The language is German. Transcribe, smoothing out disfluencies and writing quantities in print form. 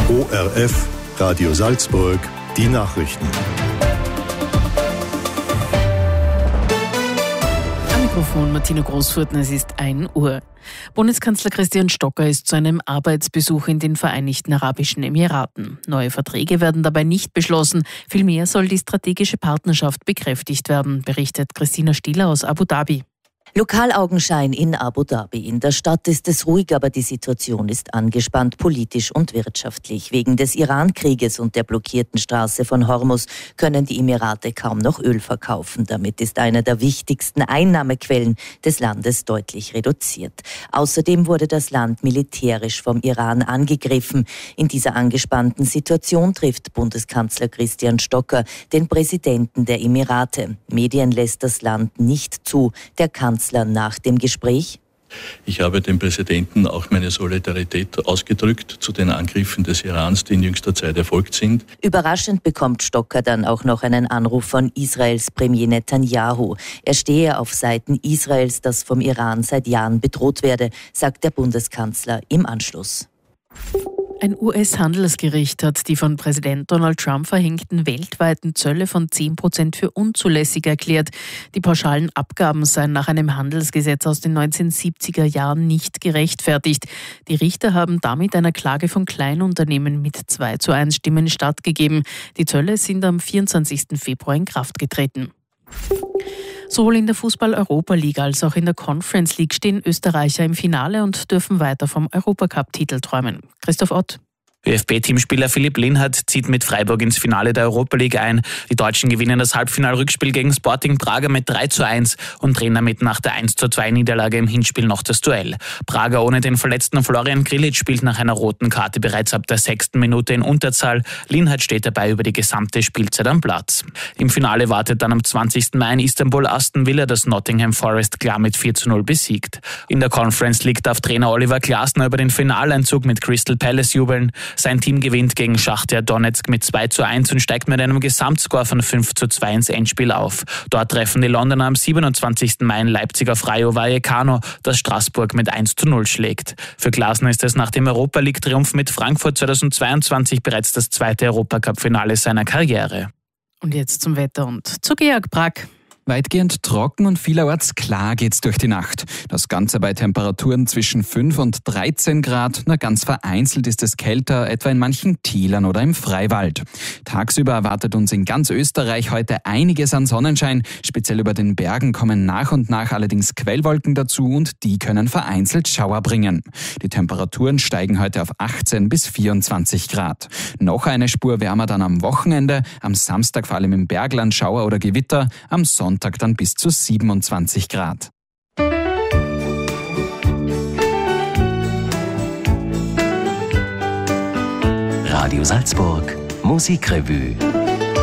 ORF, Radio Salzburg, die Nachrichten. Am Mikrofon Martina Großfurten, es ist 1 Uhr. Bundeskanzler Christian Stocker ist zu einem Arbeitsbesuch in den Vereinigten Arabischen Emiraten. Neue Verträge werden dabei nicht beschlossen. Vielmehr soll die strategische Partnerschaft bekräftigt werden, berichtet Christina Stieler aus Abu Dhabi. Lokalaugenschein in Abu Dhabi. In der Stadt ist es ruhig, aber die Situation ist angespannt, politisch und wirtschaftlich. Wegen des Iran-Krieges und der blockierten Straße von Hormuz können die Emirate kaum noch Öl verkaufen. Damit ist eine der wichtigsten Einnahmequellen des Landes deutlich reduziert. Außerdem wurde das Land militärisch vom Iran angegriffen. In dieser angespannten Situation trifft Bundeskanzler Christian Stocker den Präsidenten der Emirate. Medien lässt das Land nicht zu. Der Kanzler nach dem Gespräch: Ich habe dem Präsidenten auch meine Solidarität ausgedrückt zu den Angriffen des Irans, die in jüngster Zeit erfolgt sind. Überraschend bekommt Stocker dann auch noch einen Anruf von Israels Premier Netanyahu. Er stehe auf Seiten Israels, das vom Iran seit Jahren bedroht werde, sagt der Bundeskanzler im Anschluss. Ein US-Handelsgericht hat die von Präsident Donald Trump verhängten weltweiten Zölle von 10% für unzulässig erklärt. Die pauschalen Abgaben seien nach einem Handelsgesetz aus den 1970er Jahren nicht gerechtfertigt. Die Richter haben damit einer Klage von Kleinunternehmen mit 2:1 Stimmen stattgegeben. Die Zölle sind am 24. Februar in Kraft getreten. Sowohl in der Fußball-Europa-League als auch in der Conference League stehen Österreicher im Finale und dürfen weiter vom Europacup-Titel träumen. Christoph Ott. ÖFB-Teamspieler Philipp Lienhardt zieht mit Freiburg ins Finale der Europa League ein. Die Deutschen gewinnen das Halbfinalrückspiel gegen Sporting Braga mit 3:1 und drehen damit nach der 1:2 Niederlage im Hinspiel noch das Duell. Braga ohne den verletzten Florian Grillitsch spielt nach einer roten Karte bereits ab der 6. Minute in Unterzahl. Lienhardt steht dabei über die gesamte Spielzeit am Platz. Im Finale wartet dann am 20. Mai in Istanbul Aston Villa, das Nottingham Forest klar mit 4:0 besiegt. In der Conference League darf Trainer Oliver Glasner über den Finaleinzug mit Crystal Palace jubeln. Sein Team gewinnt gegen Schachtar Donetsk mit 2:1 und steigt mit einem Gesamtscore von 5:2 ins Endspiel auf. Dort treffen die Londoner am 27. Mai in Leipzig auf Rayo Vallecano, das Straßburg mit 1:0 schlägt. Für Glasner ist es nach dem Europa-League-Triumph mit Frankfurt 2022 bereits das zweite Europacup-Finale seiner Karriere. Und jetzt zum Wetter und zu Georg Brack. Weitgehend trocken und vielerorts klar geht's durch die Nacht. Das Ganze bei Temperaturen zwischen 5 und 13 Grad. Nur ganz vereinzelt ist es kälter, etwa in manchen Tälern oder im Freiwald. Tagsüber erwartet uns in ganz Österreich heute einiges an Sonnenschein. Speziell über den Bergen kommen nach und nach allerdings Quellwolken dazu und die können vereinzelt Schauer bringen. Die Temperaturen steigen heute auf 18 bis 24 Grad. Noch eine Spur wärmer dann am Wochenende. Am Samstag vor allem im Bergland Schauer oder Gewitter. Am Sonntag dann bis zu 27 Grad. Radio Salzburg, Musikrevue.